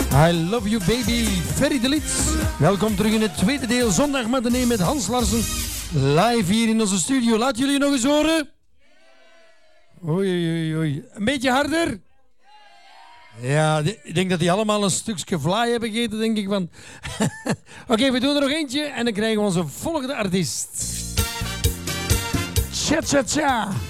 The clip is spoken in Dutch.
I love you baby, Ferry de Lied. Welkom terug in het tweede deel Zondag Matinee met Hans Larsen. Live hier in onze studio. Laat jullie nog eens horen. Oei, oei, oei. Een beetje harder? Ja, ik denk dat die allemaal een stukje vlaai hebben gegeten, denk ik. Van. Oké, we doen er nog eentje en dan krijgen we onze volgende artiest. Tja, tja, tja.